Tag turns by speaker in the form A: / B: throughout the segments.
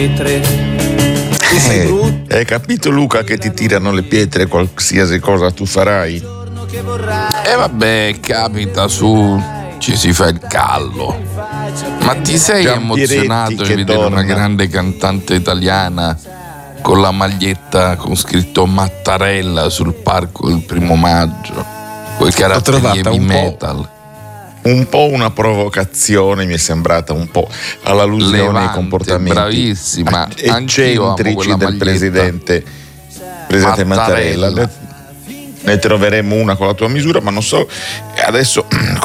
A: Hai capito, Luca, che ti tirano le pietre qualsiasi cosa tu farai?
B: Vabbè, capita, ci si fa il callo. Ma ti sei emozionato di vedere una grande cantante italiana con la maglietta con scritto Mattarella sul palco il 1 maggio, coi caratteri heavy metal?
A: Un po' una provocazione, mi è sembrata un po' all'allusione ai comportamenti
B: bravissima,
A: eccentrici del presidente Mattarella. Ne troveremo una con la tua misura, ma non so adesso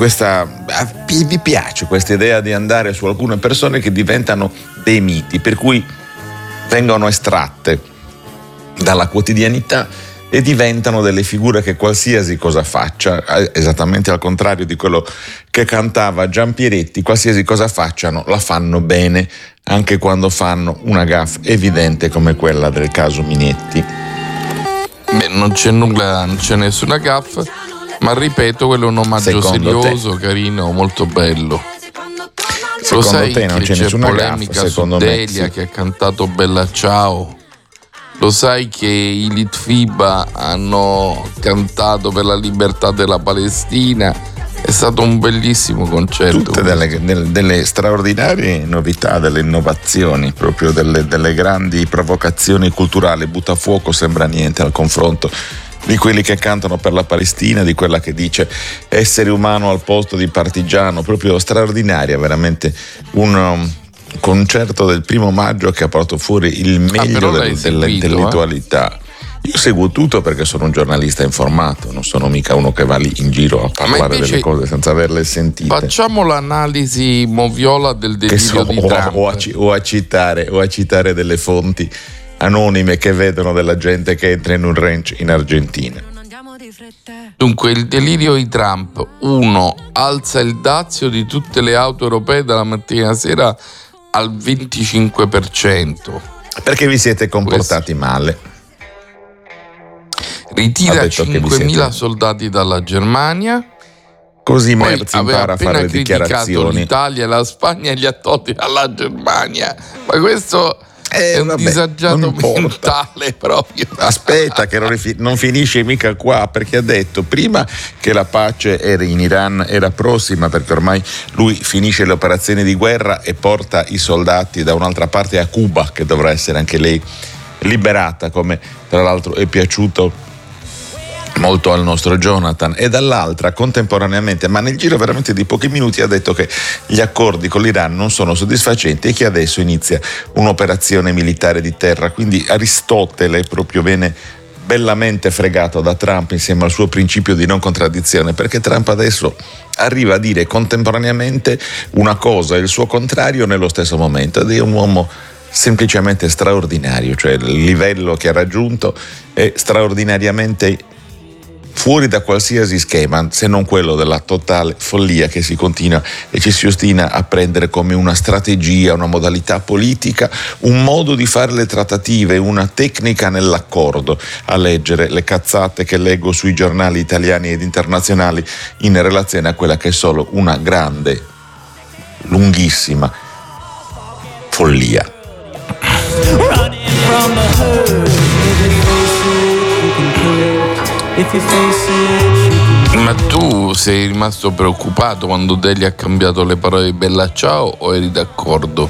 A: vi piace questa idea di andare su alcune persone che diventano dei miti, per cui vengono estratte dalla quotidianità e diventano delle figure che qualsiasi cosa faccia, esattamente al contrario di quello che cantava Giampieretti, qualsiasi cosa facciano la fanno bene, anche quando fanno una gaffe evidente come quella del caso Minetti.
B: Beh, non c'è nessuna gaffe, ma ripeto, quello è un omaggio serioso, carino, molto bello.
A: Secondo
B: sai
A: te non
B: che
A: c'è nessuna
B: polemica
A: gaffe? Secondo
B: su
A: me
B: Delia
A: sì.
B: Che ha cantato Bella Ciao? Lo sai che i Litfiba hanno cantato per la libertà della Palestina? È stato un bellissimo concerto.
A: Tutte delle straordinarie novità, delle innovazioni, proprio delle grandi provocazioni culturali. Buttafuoco sembra niente al confronto di quelli che cantano per la Palestina, di quella che dice essere umano al posto di partigiano. Proprio straordinaria, veramente un concerto del 1 maggio che ha portato fuori il meglio dell'intellettualità. Io seguo tutto perché sono un giornalista informato, non sono mica uno che va lì in giro a parlare delle cose senza averle sentite.
B: Facciamo l'analisi moviola del delirio di Trump.
A: O a citare delle fonti anonime che vedono della gente che entra in un ranch in Argentina.
B: Dunque, il delirio di Trump: 1. Alza il dazio di tutte le auto europee dalla mattina alla sera al 25%.
A: Perché vi siete comportati male.
B: Ritira 5.000 soldati dalla Germania.
A: Così Merz impara a fare dichiarazioni.
B: L'Italia e la Spagna gli ha tolti dalla Germania. Ma questo è un disagiato mentale proprio.
A: Aspetta che non finisce mica qua, perché ha detto prima che la pace in Iran era prossima, perché ormai lui finisce le operazioni di guerra e porta i soldati da un'altra parte, a Cuba, che dovrà essere anche lei liberata, come tra l'altro è piaciuto molto al nostro Jonathan, e dall'altra contemporaneamente, ma nel giro veramente di pochi minuti, ha detto che gli accordi con l'Iran non sono soddisfacenti e che adesso inizia un'operazione militare di terra. Quindi Aristotele proprio viene bellamente fregato da Trump insieme al suo principio di non contraddizione, perché Trump adesso arriva a dire contemporaneamente una cosa e il suo contrario nello stesso momento, ed è un uomo semplicemente straordinario, cioè il livello che ha raggiunto è straordinariamente fuori da qualsiasi schema, se non quello della totale follia che si continua e ci si ostina a prendere come una strategia, una modalità politica, un modo di fare le trattative, una tecnica nell'accordo, a leggere le cazzate che leggo sui giornali italiani ed internazionali in relazione a quella che è solo una grande, lunghissima follia.
B: Ma tu sei rimasto preoccupato quando Delia ha cambiato le parole di Bella Ciao o eri d'accordo?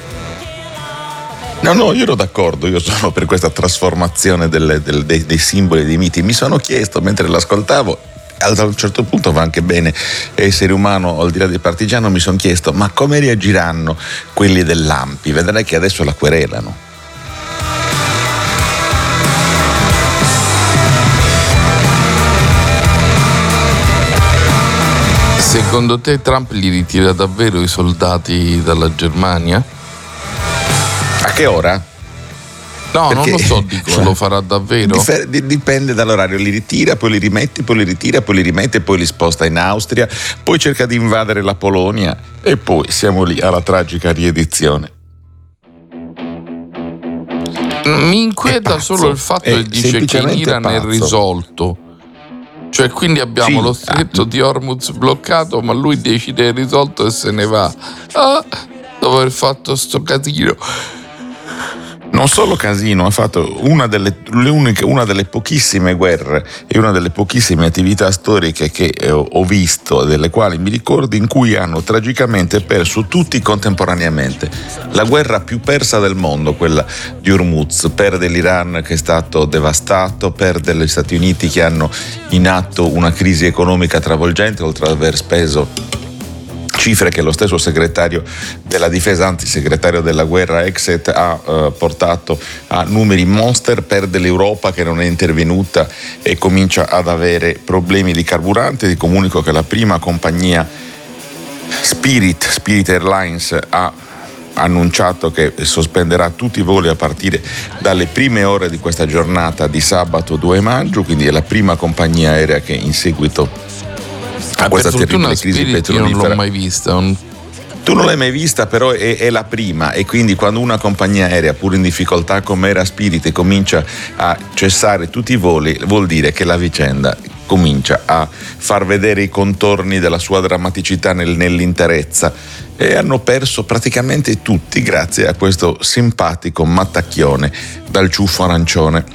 A: No, io ero d'accordo, io sono per questa trasformazione dei simboli, dei miti. Mi sono chiesto mentre l'ascoltavo, a un certo punto va anche bene essere umano al di là del partigiano, mi sono chiesto ma come reagiranno quelli dell'Ampi? Vedrai che adesso la querelano.
B: Secondo te Trump li ritira davvero i soldati dalla Germania?
A: A che ora?
B: No, perché, non lo so, dico, lo farà davvero?
A: Dipende dall'orario, li ritira, poi li rimette, poi li ritira, poi li rimette, poi li sposta in Austria, poi cerca di invadere la Polonia e poi siamo lì alla tragica riedizione.
B: Mi inquieta solo il fatto che dice che in Iran è risolto. Cioè, quindi abbiamo lo stretto di Hormuz bloccato, ma lui decide il risolto e se ne va. Dopo aver fatto sto casino.
A: Non solo casino, ha fatto una delle pochissime guerre e una delle pochissime attività storiche che ho visto, delle quali mi ricordo, in cui hanno tragicamente perso tutti contemporaneamente. La guerra più persa del mondo, quella di Hormuz, perde l'Iran che è stato devastato, perde gli Stati Uniti che hanno in atto una crisi economica travolgente, oltre ad aver speso cifre che lo stesso segretario della difesa, antisegretario della guerra Exet, ha portato a numeri monster. Perde l'Europa che non è intervenuta e comincia ad avere problemi di carburante. Vi comunico che la prima compagnia Spirit Airlines ha annunciato che sospenderà tutti i voli a partire dalle prime ore di questa giornata di sabato 2 maggio, quindi è la prima compagnia aerea che in seguito a questa terribile crisi petrolifera.
B: Io non l'ho mai vista.
A: Tu non l'hai mai vista, però è la prima, e quindi quando una compagnia aerea, pur in difficoltà come era Spirit, comincia a cessare tutti i voli, vuol dire che la vicenda comincia a far vedere i contorni della sua drammaticità nell'interezza, e hanno perso praticamente tutti grazie a questo simpatico mattacchione dal ciuffo arancione.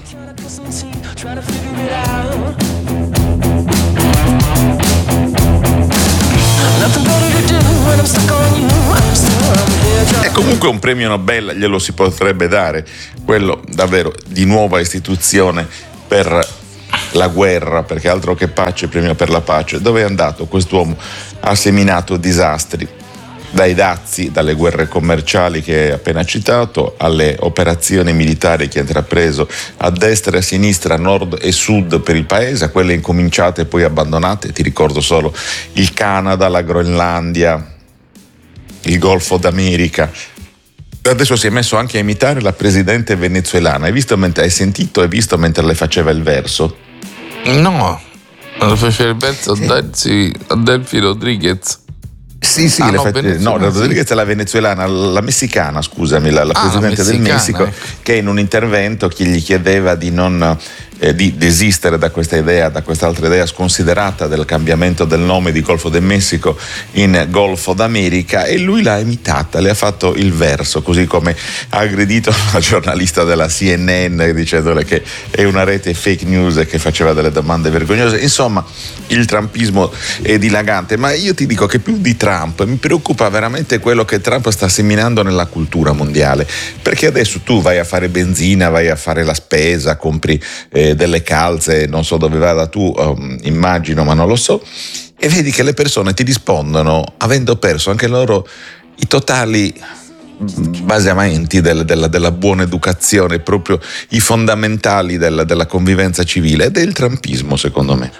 A: E comunque un premio Nobel glielo si potrebbe dare, quello davvero di nuova istituzione per la guerra, perché altro che pace, premio per la pace. Dove è andato quest'uomo? Ha seminato disastri, dai dazi, dalle guerre commerciali che hai appena citato, alle operazioni militari che ha intrapreso a destra e a sinistra, a nord e sud per il paese, a quelle incominciate e poi abbandonate. Ti ricordo solo il Canada, la Groenlandia, il Golfo d'America. Adesso si è messo anche a imitare la presidente venezuelana. Hai sentito e visto mentre le faceva il verso?
B: No, lo faceva il verso a Delphi Rodriguez.
A: Sì, la Rodriguez è la venezuelana, la messicana, scusami, la presidente del Messico, che in un intervento chi gli chiedeva di non di desistere da questa idea, da quest'altra idea sconsiderata del cambiamento del nome di Golfo del Messico in Golfo d'America, e lui l'ha imitata, le ha fatto il verso, così come ha aggredito la giornalista della CNN dicendole che è una rete fake news e che faceva delle domande vergognose. Insomma, il trumpismo è dilagante, ma io ti dico che più di Trump mi preoccupa veramente quello che Trump sta seminando nella cultura mondiale, perché adesso tu vai a fare benzina, vai a fare la spesa, compri delle calze, non so dove vada tu, immagino, ma non lo so, e vedi che le persone ti rispondono avendo perso anche loro i totali basamenti della buona educazione, proprio i fondamentali della convivenza civile, ed è il trumpismo, secondo me.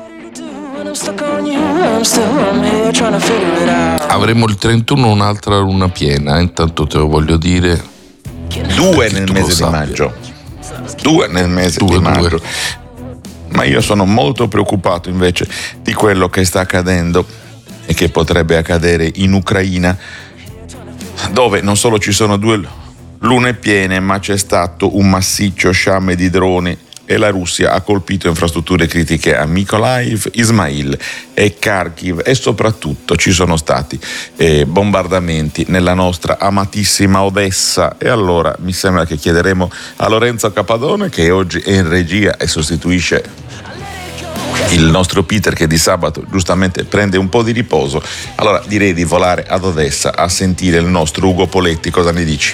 B: Avremo il 31 un'altra luna piena, intanto te lo voglio dire.
A: 2 nel mese di maggio. 2 nel mese di maggio. Ma io sono molto preoccupato invece di quello che sta accadendo e che potrebbe accadere in Ucraina, dove non solo ci sono 2 lune piene, ma c'è stato un massiccio sciame di droni e la Russia ha colpito infrastrutture critiche a Mykolaiv, Ismail e Kharkiv, e soprattutto ci sono stati bombardamenti nella nostra amatissima Odessa. E allora mi sembra che chiederemo a Lorenzo Capadone, che oggi è in regia e sostituisce il nostro Peter, che di sabato giustamente prende un po' di riposo. Allora direi di volare ad Odessa a sentire il nostro Ugo Poletti. Cosa ne dici?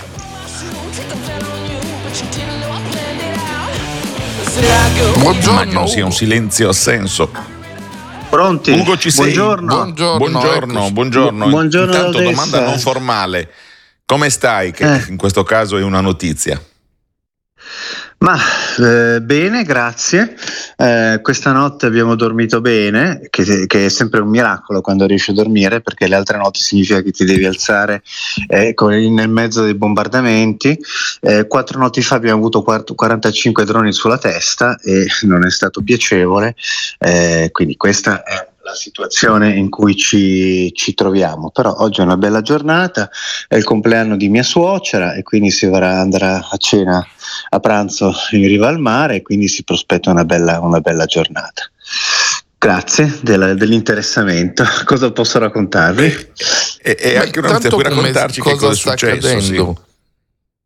B: Buongiorno.
A: Immagino sia un silenzio assenso.
C: Pronti?
A: Ugo, ci sei?
B: Buongiorno.
C: Buongiorno.
A: Intanto domanda non formale: come stai? Che in questo caso è una notizia.
C: Ma bene, grazie. Questa notte abbiamo dormito bene, che è sempre un miracolo quando riesci a dormire, perché le altre notti significa che ti devi alzare nel mezzo dei bombardamenti. 4 notti fa abbiamo avuto 45 droni sulla testa e non è stato piacevole, quindi questa è la situazione in cui ci troviamo. Però oggi è una bella giornata, è il compleanno di mia suocera e quindi andrà a cena, a pranzo in riva al mare, e quindi si prospetta una bella giornata. Grazie dell'interessamento. Cosa posso raccontarvi?
A: E anche una notizia, puoi raccontarci che cosa è successo? Sì.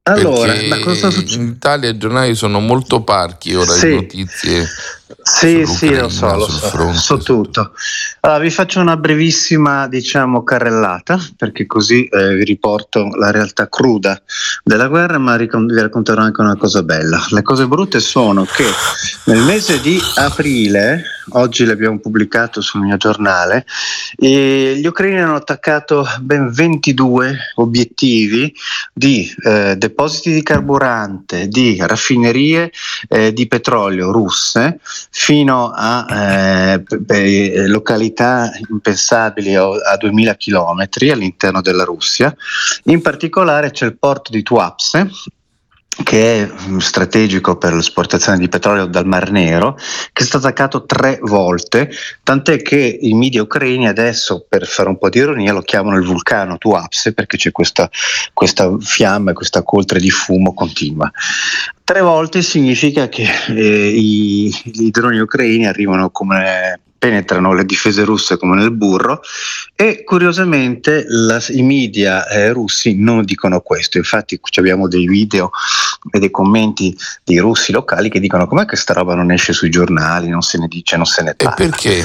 C: Allora,
B: perché in Italia i giornali sono molto parchi ora di notizie.
C: Sì, lo so tutto. Allora, vi faccio una brevissima, carrellata, perché così vi riporto la realtà cruda della guerra, ma vi racconterò anche una cosa bella. Le cose brutte sono che nel mese di aprile, oggi l'abbiamo pubblicato sul mio giornale, gli ucraini hanno attaccato ben 22 obiettivi di depositi di carburante, di raffinerie di petrolio russe, fino a località impensabili a 2000 chilometri all'interno della Russia. In particolare c'è il porto di Tuapse, che è strategico per l'esportazione di petrolio dal Mar Nero, che è stato attaccato 3 volte, tant'è che i media ucraini adesso, per fare un po' di ironia, lo chiamano il vulcano Tuapse, perché c'è questa fiamma, questa coltre di fumo continua. 3 volte significa che i droni ucraini arrivano penetrano le difese russe come nel burro, e curiosamente i media russi non dicono questo. Infatti abbiamo dei video e dei commenti di russi locali che dicono: com'è che sta roba non esce sui giornali, non se ne dice, non se ne parla.
B: E perché?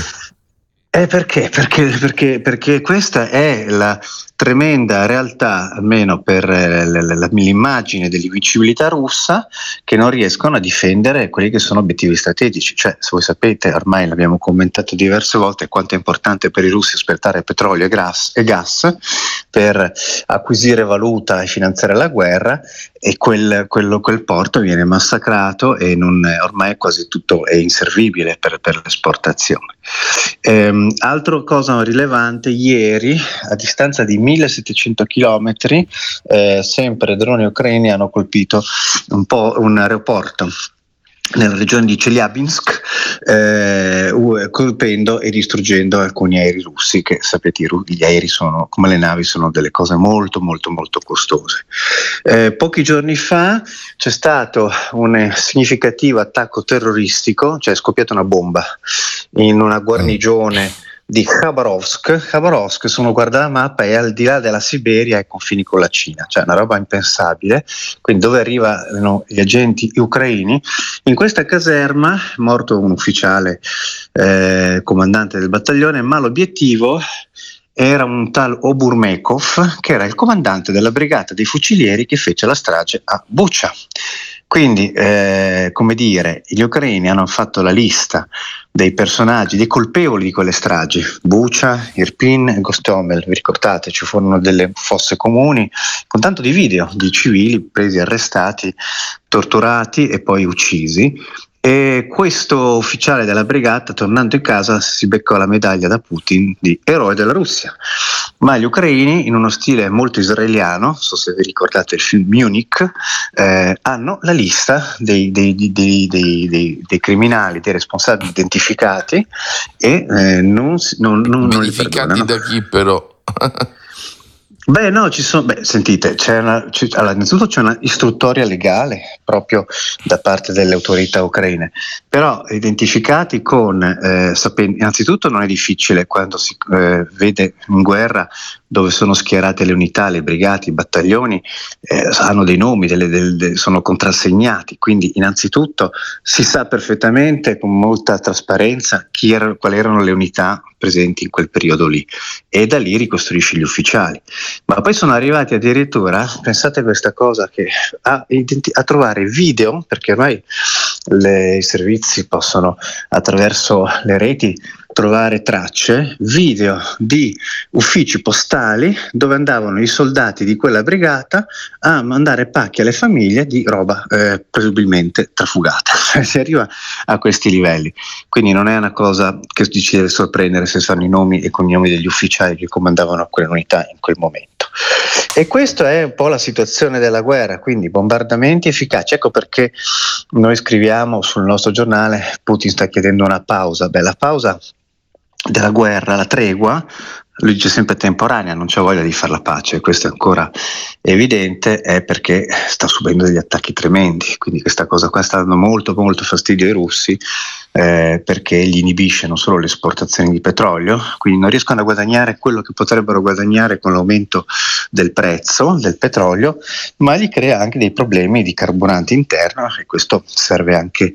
C: Perché questa è la tremenda realtà, almeno per l'immagine dell'invincibilità russa, che non riescono a difendere quelli che sono obiettivi strategici. Cioè, se voi sapete, ormai l'abbiamo commentato diverse volte, quanto è importante per i russi esportare petrolio e gas per acquisire valuta e finanziare la guerra, e quel porto viene massacrato e ormai quasi tutto è inservibile per l'esportazione. Altra cosa rilevante: ieri, a distanza di 1700 chilometri, sempre droni ucraini hanno colpito un aeroporto nella regione di Chelyabinsk, colpendo e distruggendo alcuni aerei russi, che sapete, gli aerei sono, come le navi, sono delle cose molto molto molto costose. Pochi giorni fa c'è stato un significativo attacco terroristico, cioè è scoppiata una bomba in una guarnigione di Khabarovsk. Khabarovsk, se uno guarda la mappa, è al di là della Siberia, ai confini con la Cina, cioè una roba impensabile. Quindi dove arrivano gli agenti ucraini? In questa caserma, morto un ufficiale comandante del battaglione, ma l'obiettivo era un tal Oburmekov, che era il comandante della brigata dei fucilieri che fece la strage a Bucha. Quindi, come dire, gli ucraini hanno fatto la lista dei personaggi, dei colpevoli di quelle stragi: Bucha, Irpin e Gostomel. Vi ricordate? Ci furono delle fosse comuni con tanto di video di civili presi, arrestati, torturati e poi uccisi. E questo ufficiale della brigata, tornando in casa, si beccò la medaglia da Putin di eroe della Russia. Ma gli ucraini, in uno stile molto israeliano, non so se vi ricordate il film Munich, hanno la lista dei criminali, dei responsabili identificati, e non li perdonano.
B: Da chi però?
C: Sentite, innanzitutto c'è una istruttoria legale proprio da parte delle autorità ucraine, però identificati innanzitutto non è difficile quando si vede in guerra dove sono schierate le unità, le brigate, i battaglioni, hanno dei nomi, sono contrassegnati, quindi innanzitutto si sa perfettamente con molta trasparenza quali erano le unità presenti in quel periodo lì, e da lì ricostruisci gli ufficiali. Ma poi sono arrivati addirittura, pensate a questa cosa, che a trovare video, perché ormai i servizi possono attraverso le reti trovare tracce, video di uffici postali dove andavano i soldati di quella brigata a mandare pacchi alle famiglie di roba presumibilmente trafugata. Si arriva a questi livelli, quindi non è una cosa che ci deve sorprendere se sanno i nomi e cognomi degli ufficiali che comandavano quelle unità in quel momento. E questa è un po' la situazione della guerra, quindi bombardamenti efficaci. Ecco perché noi scriviamo sul nostro giornale: Putin sta chiedendo una pausa. La pausa della guerra, la tregua, lui dice sempre temporanea, non c'ha voglia di fare la pace, questo è ancora evidente, è perché sta subendo degli attacchi tremendi, quindi questa cosa qua sta dando molto molto fastidio ai russi, perché gli inibisce non solo le esportazioni di petrolio, quindi non riescono a guadagnare quello che potrebbero guadagnare con l'aumento del prezzo del petrolio, ma gli crea anche dei problemi di carburante interno, e questo serve anche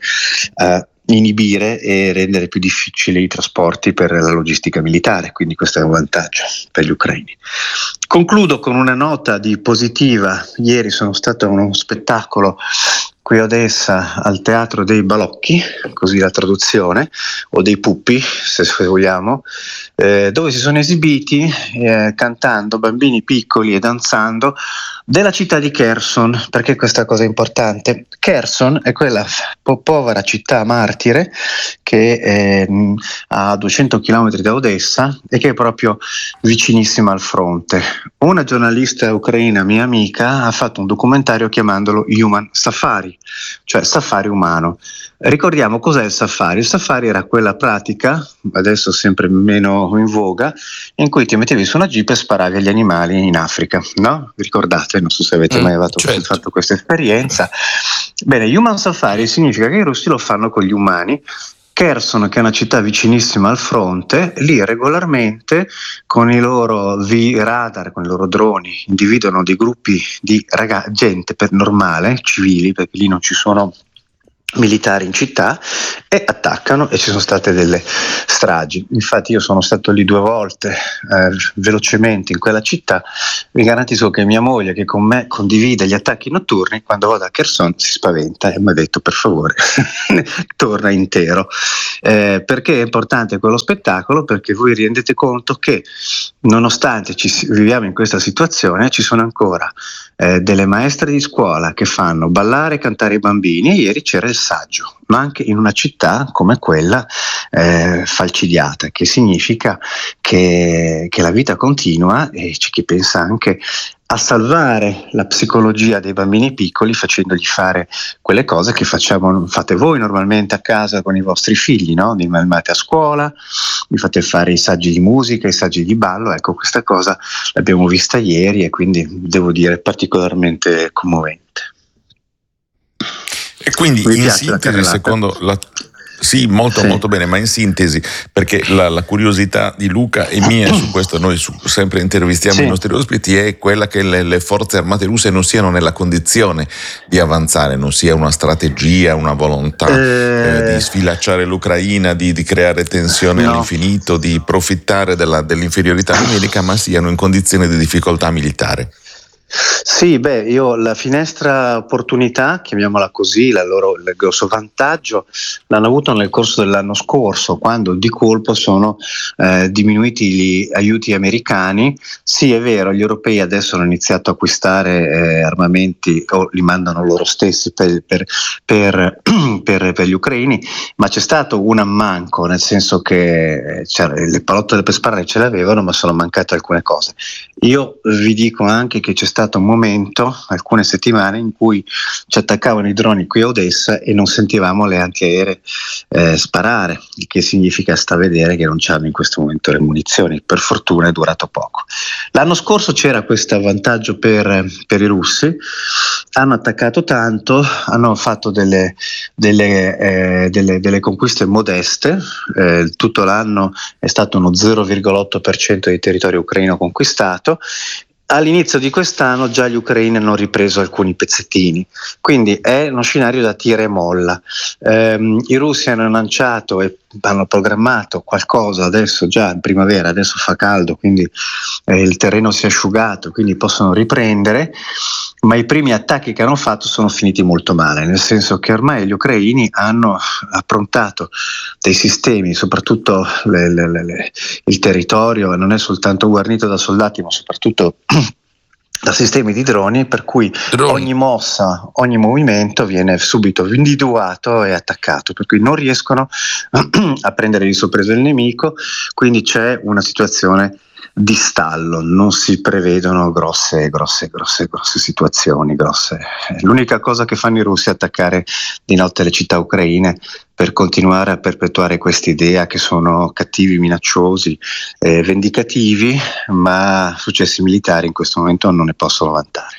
C: a inibire e rendere più difficili i trasporti per la logistica militare, quindi questo è un vantaggio per gli ucraini. Concludo con una nota di positiva. Ieri sono stato a uno spettacolo qui a Odessa al Teatro dei Balocchi, così la traduzione, o dei Puppi se vogliamo, dove si sono esibiti cantando bambini piccoli e danzando della città di Kherson. Perché questa cosa è importante? Kherson è quella povera città martire che è a 200 km da Odessa e che è proprio vicinissima al fronte. Una giornalista ucraina, mia amica, ha fatto un documentario chiamandolo Human Safari, cioè safari umano. Ricordiamo cos'è il safari. Il safari era quella pratica, adesso sempre meno in voga, in cui ti mettevi su una jeep e sparavi agli animali in Africa, no? Vi ricordate? Non so se avete mai fatto questa esperienza. Bene, Human Safari significa che i russi lo fanno con gli umani. Kherson, che è una città vicinissima al fronte, lì regolarmente con i loro radar, con i loro droni, individuano dei gruppi di gente normale, civili, perché lì non ci sono militari in città, e attaccano, e ci sono state delle stragi. Infatti io sono stato lì 2 volte velocemente in quella città. Vi garantisco che mia moglie, che con me condivide gli attacchi notturni, quando vado a Kherson si spaventa e mi ha detto per favore torna intero, perché è importante quello spettacolo, perché voi rendete conto che nonostante viviamo in questa situazione, ci sono ancora delle maestre di scuola che fanno ballare e cantare i bambini, e ieri c'era il saggio, ma anche in una città come quella falcidiata, che significa che la vita continua, e c'è chi pensa anche a salvare la psicologia dei bambini piccoli facendogli fare quelle cose che fate voi normalmente a casa con i vostri figli, no? Li mandate a scuola, vi fate fare i saggi di musica, i saggi di ballo. Ecco, questa cosa l'abbiamo vista ieri e quindi devo dire particolarmente commovente.
A: E quindi in sintesi, secondo la... Sì, molto bene, ma in sintesi, perché la curiosità di Luca e mia, su questo noi sempre intervistiamo i nostri ospiti, è quella che le forze armate russe non siano nella condizione di avanzare, non sia una strategia, una volontà di sfilacciare l'Ucraina, di creare tensione all'infinito, di profittare dell'inferiorità numerica, ma siano in condizione di difficoltà militare.
C: Sì, io la finestra opportunità, chiamiamola così, il grosso vantaggio l'hanno avuto nel corso dell'anno scorso, quando di colpo sono diminuiti gli aiuti americani. Sì, è vero, gli europei adesso hanno iniziato a acquistare armamenti, o li mandano loro stessi per gli ucraini, ma c'è stato un ammanco, nel senso che le palottole per sparare ce le avevano, ma sono mancate alcune cose. Io vi dico anche che c'è stato un momento, alcune settimane, in cui ci attaccavano i droni qui a Odessa e non sentivamo le antiaeree sparare, il che significa sta a vedere che non c'hanno in questo momento le munizioni. Per fortuna è durato poco. L'anno scorso c'era questo vantaggio per i russi, hanno attaccato tanto, hanno fatto delle conquiste modeste, tutto l'anno è stato uno 0,8% del territorio ucraino conquistato. All'inizio di quest'anno già gli ucraini hanno ripreso alcuni pezzettini, quindi è uno scenario da tira e molla. I russi hanno lanciato e hanno programmato qualcosa adesso già in primavera, adesso fa caldo, quindi il terreno si è asciugato, quindi possono riprendere, ma i primi attacchi che hanno fatto sono finiti molto male, nel senso che ormai gli ucraini hanno approntato dei sistemi, soprattutto il territorio non è soltanto guarnito da soldati, ma soprattutto da sistemi di droni, per cui ogni mossa, ogni movimento viene subito individuato e attaccato, per cui non riescono a prendere di sorpresa il nemico, quindi c'è una situazione di stallo, non si prevedono grosse situazioni, L'unica cosa che fanno i russi è attaccare di notte le città ucraine per continuare a perpetuare quest'idea che sono cattivi, minacciosi, vendicativi, ma successi militari in questo momento non ne possono vantare.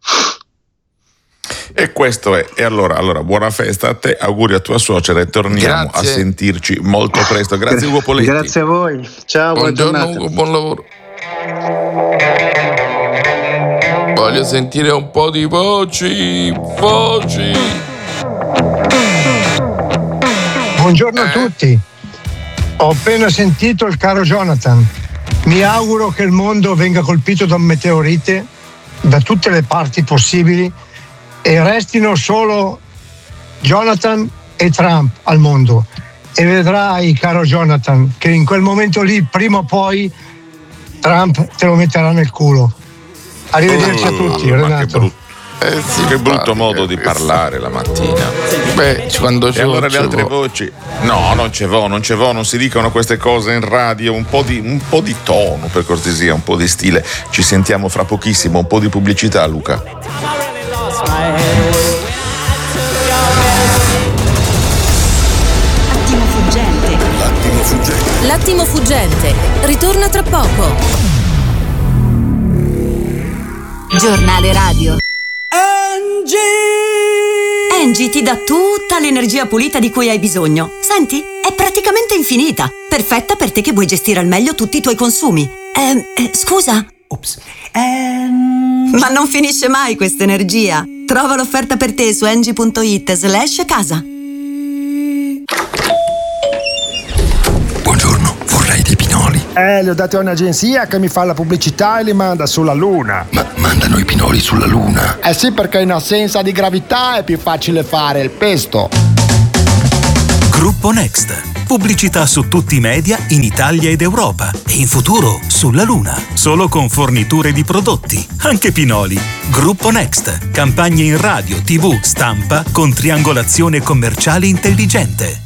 A: E questo è. E allora buona festa a te, auguri a tua suocera e torniamo a sentirci molto presto. Grazie Ugo Poletti.
C: Grazie a voi. Ciao,
B: buongiorno Ugo, buon lavoro. Voglio sentire un po' di voci.
D: Buongiorno a tutti. Ho appena sentito il caro Jonathan. Mi auguro che il mondo venga colpito da un meteorite da tutte le parti possibili e restino solo Jonathan e Trump al mondo. E vedrai, caro Jonathan, che in quel momento lì, prima o poi, Trump te lo metterà nel culo. Arrivederci a tutti, Renato.
A: Che brutto modo di parlare la mattina.
B: Quando
A: e allora le altre voci? No, non c'è vo, non si dicono queste cose in radio. Un po' di tono, per cortesia, un po' di stile. Ci sentiamo fra pochissimo, un po' di pubblicità, Luca.
E: L'attimo fuggente ritorna tra poco. Giornale radio. Engie ti dà tutta l'energia pulita di cui hai bisogno. Senti, è praticamente infinita, perfetta per te che vuoi gestire al meglio tutti i tuoi consumi. Scusa?
F: Ops.
E: Ma non finisce mai questa energia. Trova l'offerta per te su engie.it/casa.
F: Buongiorno, vorrei dei pinoli.
G: Li ho dati a un'agenzia che mi fa la pubblicità e li manda sulla Luna.
F: Ma mandano i pinoli sulla Luna?
G: Sì, perché in assenza di gravità è più facile fare il pesto.
H: Gruppo Next. Pubblicità su tutti i media in Italia ed Europa e in futuro sulla Luna. Solo con forniture di prodotti, anche pinoli. Gruppo Next. Campagne in radio, TV, stampa con triangolazione commerciale intelligente.